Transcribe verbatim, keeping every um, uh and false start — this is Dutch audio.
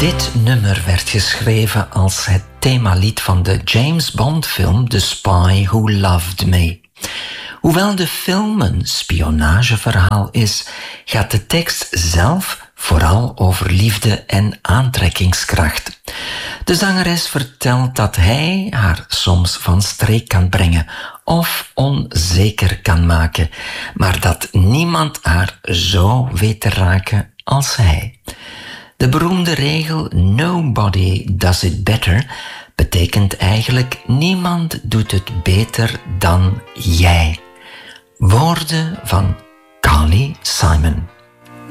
Dit nummer werd geschreven als het themalied van de James Bond film The Spy Who Loved Me. Hoewel de film een spionageverhaal is, gaat de tekst zelf vooral over liefde en aantrekkingskracht. De zangeres vertelt dat hij haar soms van streek kan brengen of onzeker kan maken, maar dat niemand haar zo weet te raken als hij. De beroemde regel "Nobody does it better" betekent eigenlijk niemand doet het beter dan jij. Woorden van Carly Simon.